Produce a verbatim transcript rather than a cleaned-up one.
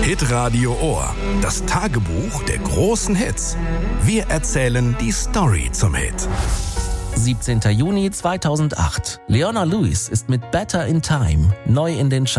Hitradio Ohr, das Tagebuch der großen Hits. Wir erzählen die Story zum Hit. siebzehnter Juni zweitausendacht. Leona Lewis ist mit Better in Time neu in den